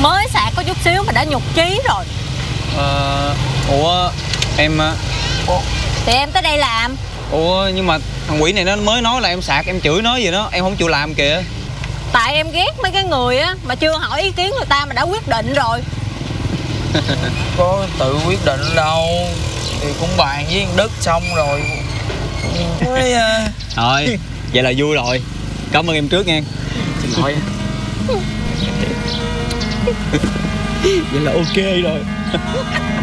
Mới sạc có chút xíu mà đã nhục chí rồi. Ủa em... Ủa, thì em tới đây làm. Ủa nhưng mà thằng quỷ này nó mới nói là em sạc, em chửi nó gì đó, em không chịu làm kìa. Tại em ghét mấy cái người á mà chưa hỏi ý kiến người ta mà đã quyết định rồi. Có tự quyết định đâu, thì cũng bàn với Đức xong rồi mới Thôi vậy là vui rồi, cảm ơn em trước nha. xin lỗi. Vậy là ok rồi.